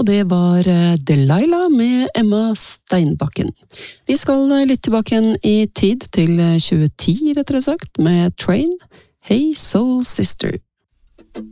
og det var Delilah med Emma Steinbakken. Vi skal litt tilbake igjen i tid, til 2010 rettere sagt, med Train, Hey Soul Sister.